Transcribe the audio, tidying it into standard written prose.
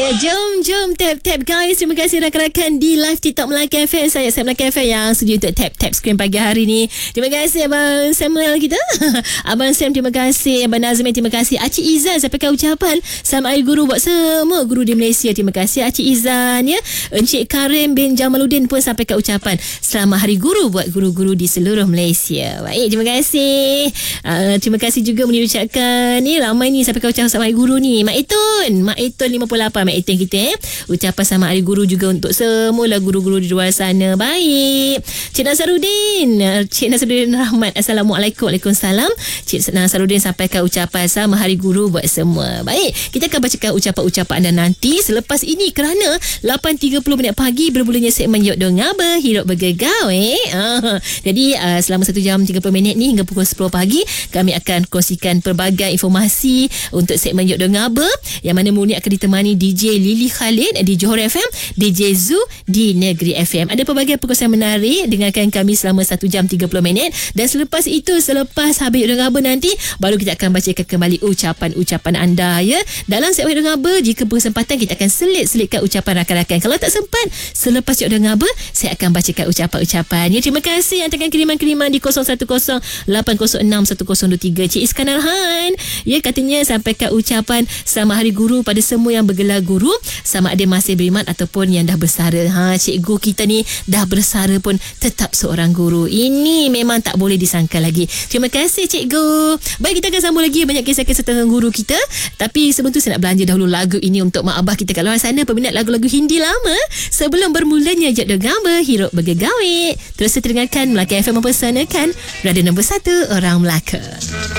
Ya, jom tap guys. Terima kasih rakan-rakan di live TikTok Melaka FM. Saya Melaka FM yang sedia untuk tap skrin pagi hari ni. Terima kasih Abang Samuel kita. Abang Sam, terima kasih. Abang Nazmi, terima kasih. Acik Izan sampaikan ucapan selamat hari guru buat semua guru di Malaysia. Terima kasih Acik Izan ya. Encik Karim bin Jamaluddin pun sampaikan ucapan selamat hari guru buat guru-guru di seluruh Malaysia. Baik, terima kasih. Terima kasih juga mengucapkan ni ramai ni sampaikan ucapan selamat hari guru ni. Mak Itun 58 Mak Itun kita ucapan selamat hari guru juga untuk semua guru-guru di luar sana. Baik, Cik Nasaruddin Rahmat, Assalamualaikum. Waalaikumsalam. Cik Nasaruddin sampaikan ucapan selamat hari guru buat semua. Baik, kita akan bacakan ucapan-ucapan anda nanti selepas ini kerana 8.30 minit pagi bermulanya segmen Yok Dong Ngaba Hiruk Bergegau. Jadi selama 1 jam 30 minit ni hingga pukul 10 pagi kami akan kongsikan pelbagai informasi untuk segmen Yok Dong Ngaba, yang mana murni akan ditemani DJ Lily Khalid di Johor FM, DJ Zu di Negeri FM. Ada pelbagai perkongsian menarik. Dengarkan kami selama 1 jam 30 minit. Dan selepas itu, selepas habis Yok Dong Ngaba nanti, baru kita akan bacakan kembali ucapan-ucapan anda ya. Dalam segmen Yok Dong Ngaba, jika berkesempatan kita akan selitkan ucapan rakan-rakan. Kalau tak sempat, selepas Yok Dong Ngaba, saya akan bacakan ucapan-ucapan ya. Terima kasih yang tekan kiriman-kiriman di 0108061023. Cik Iskandar Han ya, katanya sampaikan ucapan selamat hari guru pada semua yang bergelar guru, sama ada masih beriman ataupun yang dah bersara. Cikgu kita ni dah bersara pun tetap seorang guru. Ini memang tak boleh disangka lagi. Terima kasih cikgu. Baik, kita akan sambung lagi banyak kisah-kisah tentang guru kita. Tapi sebelum tu saya nak belanja dahulu lagu ini untuk mak abah kita kat luar sana, peminat lagu-lagu Hindi lama, sebelum bermulanya Yok Dong Ngaba Hiruk Bergegau. Terus dengarkan Melaka FM mempersanakan radio nombor 1 orang Melaka.